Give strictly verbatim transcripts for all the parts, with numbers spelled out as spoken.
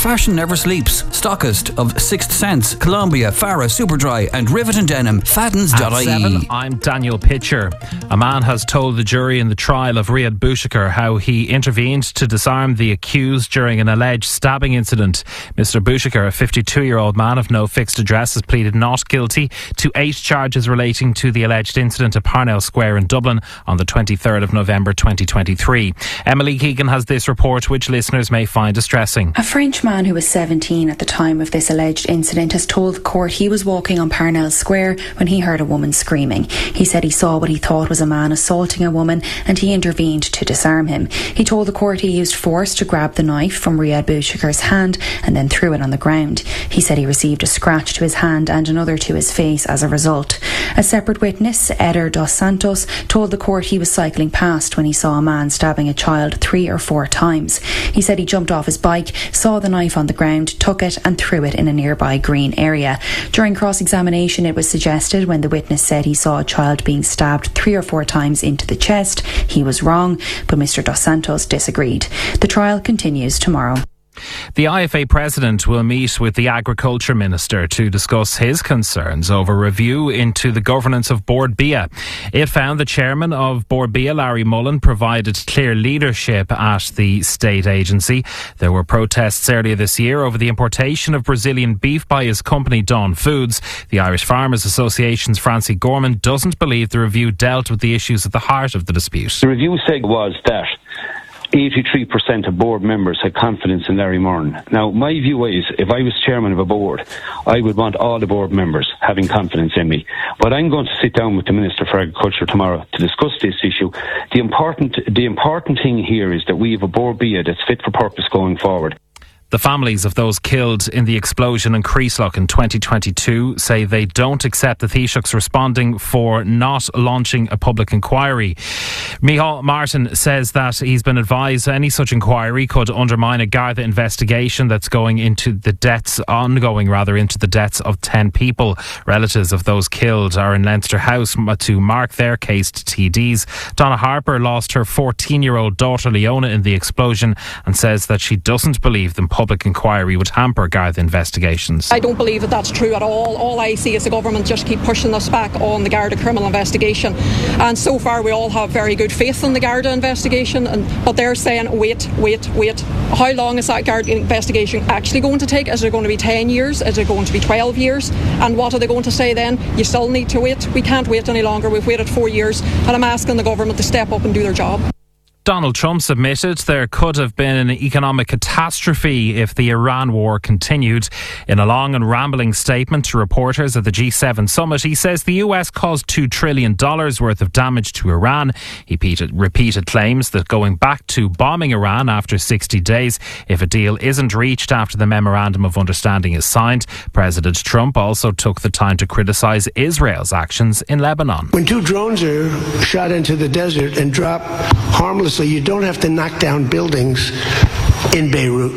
fashion never sleeps. Stockist of Sixth Sense, Columbia, Farah, Superdry and Rivet and Denim. Faddens dot I E. At seven, I'm Daniel Pitcher. A man has told the jury in the trial of Riyad Bouchakar how he intervened to disarm the accused during an alleged stabbing incident. Mister Bouchakar, a fifty-two-year-old man of no fixed address, has pleaded not guilty to eight charges relating to the alleged incident at Parnell Square in Dublin on the twenty-third of November twenty twenty-three. Emily Keegan has this report, which listeners may find distressing. A French man who was seventeen at the time of this alleged incident has told the court he was walking on Parnell Square when he heard a woman screaming. He said he saw what he thought was a man assaulting a woman and he intervened to disarm him. He told the court he used force to grab the knife from Riyad Bouchakar's hand and then threw it on the ground. He said he received a scratch to his hand and another to his face as a result. A separate witness, Eder dos Santos, told the court he was cycling past when he saw a man stabbing a child three or four times. He said he jumped off his bike, saw the knife on the ground, took it and threw it in a nearby green area. During cross-examination, it was suggested when the witness said he saw a child being stabbed three or four times into the chest, he was wrong, but Mister Dos Santos disagreed. The trial continues tomorrow. The I F A president will meet with the Agriculture Minister to discuss his concerns over review into the governance of Bord Bia. It found the chairman of Bord Bia, Larry Mullen, provided clear leadership at the state agency. There were protests earlier this year over the importation of Brazilian beef by his company Dawn Foods. The Irish Farmers Association's Francie Gorman doesn't believe the review dealt with the issues at the heart of the dispute. The review said was that eighty-three percent of board members had confidence in Larry Mullen. Now, my view is, if I was chairman of a board, I would want all the board members having confidence in me. But I'm going to sit down with the Minister for Agriculture tomorrow to discuss this issue. The important, the important thing here is that we have a Bord Bia that's fit for purpose going forward. The families of those killed in the explosion in Creeslough in twenty twenty-two say they don't accept the Taoiseach's responding for not launching a public inquiry. Micheál Martin says that he's been advised any such inquiry could undermine a Garda investigation that's going into the deaths, ongoing rather, into the deaths of ten people. Relatives of those killed are in Leinster House to mark their case to T Ds. Donna Harper lost her fourteen-year-old daughter Leona in the explosion and says that she doesn't believe the public inquiry would hamper Garda investigations. I don't believe that that's true at all. All I see is the government just keep pushing us back on the Garda criminal investigation, and so far we all have very good faith in the Garda investigation, and but they're saying wait, wait, wait. How long is that Garda investigation actually going to take? Is it going to be ten years? Is it going to be twelve years? And what are they going to say then? You still need to wait. We can't wait any longer. We've waited four years and I'm asking the government to step up and do their job. Donald Trump admitted there could have been an economic catastrophe if the Iran war continued. In a long and rambling statement to reporters at the G seven summit, he says the U S caused two trillion dollars worth of damage to Iran. He repeated, repeated claims that going back to bombing Iran after sixty days, if a deal isn't reached after the Memorandum of Understanding is signed. President Trump also took the time to criticise Israel's actions in Lebanon. When two drones are shot into the desert and drop harmlessly, you don't have to knock down buildings in Beirut.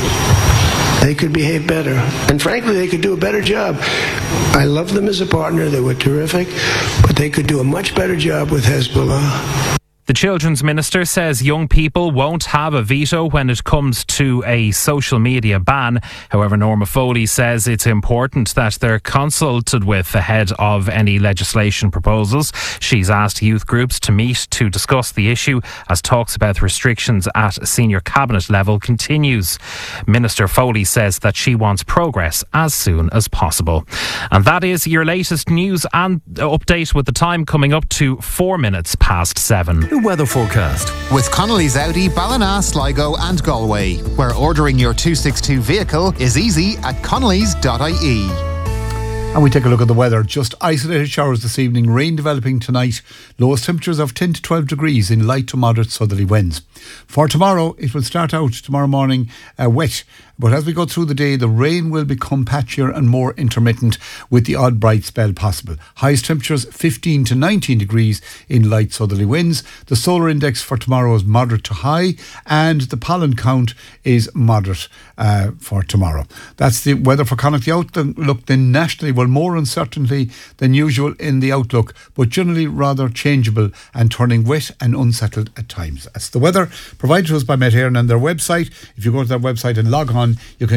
They could behave better. And frankly, they could do a better job. I love them as a partner. They were terrific. But they could do a much better job with Hezbollah. The Children's Minister says young people won't have a veto when it comes to a social media ban. However, Norma Foley says it's important that they're consulted with ahead of any legislation proposals. She's asked youth groups to meet to discuss the issue as talks about restrictions at senior cabinet level continues. Minister Foley says that she wants progress as soon as possible. And that is your latest news and update, with the time coming up to four minutes past seven. Weather forecast with Connolly's Audi, Ballina, Sligo and Galway, where ordering your two sixty-two vehicle is easy at connellys dot I E. And we take a look at the weather. Just isolated showers this evening, rain developing tonight, lowest temperatures of ten to twelve degrees in light to moderate southerly winds. For tomorrow, it will start out tomorrow morning uh, wet, but as we go through the day, the rain will become patchier and more intermittent with the odd bright spell possible. Highest temperatures fifteen to nineteen degrees in light southerly winds. The solar index for tomorrow is moderate to high, and the pollen count is moderate uh, for tomorrow. That's the weather for Connacht. The outlook then nationally, well, more uncertainty than usual in the outlook, but generally rather changeable and turning wet and unsettled at times. That's the weather provided to us by Met Éireann and their website. If you go to their website and log on, you can